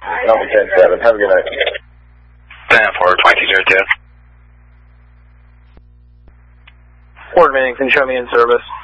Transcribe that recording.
Number 10-7. Have a good night. 10-4, 2202. Fort Bennington, show me in service.